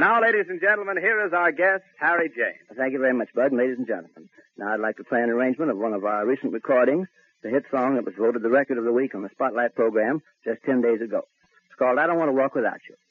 now, ladies and gentlemen, here is our guest, Harry James. Thank you very much, Bud, and ladies and gentlemen. Now I'd like to play an arrangement of one of our recent recordings, the hit song that was voted the record of the week on the Spotlight program just 10 days ago. It's called I Don't Want to Walk Without You.